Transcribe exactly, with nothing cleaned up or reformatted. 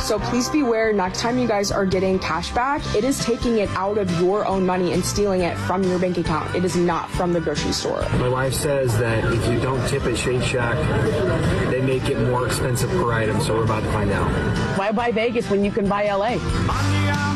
So please beware next time you guys are getting cash back, it is taking it out of your own money and stealing it from your bank account. It is not from the grocery store. My wife says that if you don't tip at Shake Shack, they make it more expensive per item, so we're about to find out. Why buy Vegas when you can buy L A?